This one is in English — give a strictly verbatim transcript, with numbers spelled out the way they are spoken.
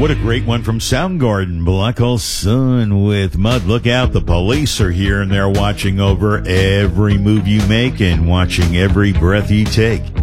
What a great one from Soundgarden, Black Hole Sun with Mud. Look out, the police are here and they're watching over every move you make and watching every breath you take.